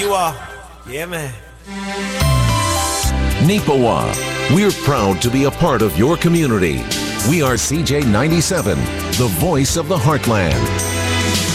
you are. Yeah, man. Neepawa, we're proud to be a part of your community. We are CJ97, the voice of the Heartland.